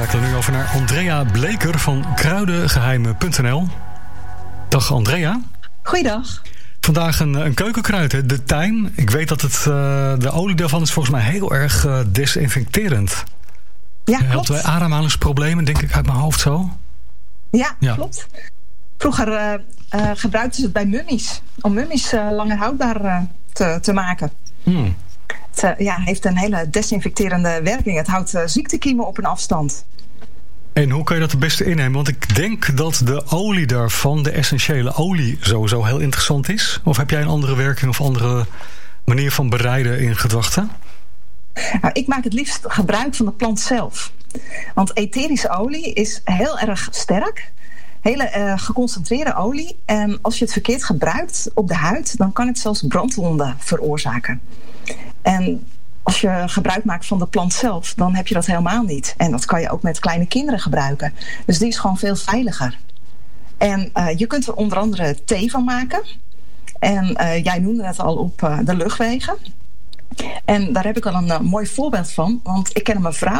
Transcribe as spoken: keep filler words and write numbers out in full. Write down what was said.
schakelen nu over naar Andrea Bleker van kruidengeheimen punt n l. Dag Andrea. Goeiedag. Vandaag een, een keukenkruid, hè? De tijm. Ik weet dat het, uh, de olie daarvan is volgens mij heel erg uh, desinfecterend. Ja, klopt. Helpt bij ademhalingsproblemen, denk ik uit mijn hoofd zo. Ja, ja. klopt. Vroeger uh, uh, gebruikten ze het bij mummies. Om mummies uh, langer houdbaar uh, te, te maken. Hmm. Het uh, ja, heeft een hele desinfecterende werking. Het houdt uh, ziektekiemen op een afstand. En hoe kan je dat het beste innemen? Want ik denk dat de olie daarvan, de essentiële olie, sowieso heel interessant is. Of heb jij een andere werking of andere manier van bereiden in gedachten? Nou, ik maak het liefst gebruik van de plant zelf. Want etherische olie is heel erg sterk. Hele uh, geconcentreerde olie. En als je het verkeerd gebruikt op de huid, dan kan het zelfs brandwonden veroorzaken. En als je gebruik maakt van de plant zelf, dan heb je dat helemaal niet. En dat kan je ook met kleine kinderen gebruiken. Dus die is gewoon veel veiliger. En uh, je kunt er onder andere thee van maken. En uh, jij noemde het al op uh, de luchtwegen. En daar heb ik al een uh, mooi voorbeeld van. Want ik ken een mevrouw.